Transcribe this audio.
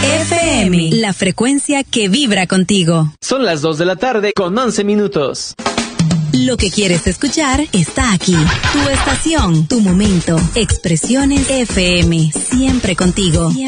FM, la frecuencia que vibra contigo. Son las 2 de la tarde con 11 minutos. Lo que quieres escuchar está aquí. Tu estación, tu momento. Expresiones FM, siempre contigo.